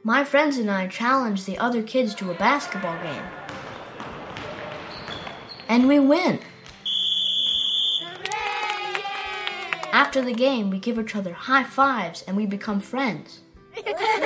My friends and I challenge the other kids to a basketball game. And we win. After the game, we give each other high fives and we become friends.